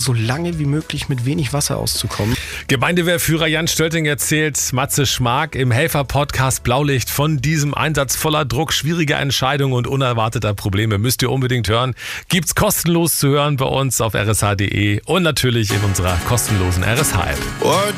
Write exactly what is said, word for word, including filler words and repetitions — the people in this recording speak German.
so lange wie möglich mit wenig Wasser auszukommen. Gemeindewehrführer Jan Stölting erzählt Matze Schmark im Helfer-Podcast Blaulicht von diesem Einsatz voller Druck, schwieriger Entscheidungen und unerwarteter Probleme. Müsst ihr unbedingt hören. Gibt's kostenlos zu hören bei uns auf r s h punkt d e und natürlich in unserer kostenlosen R S H-App.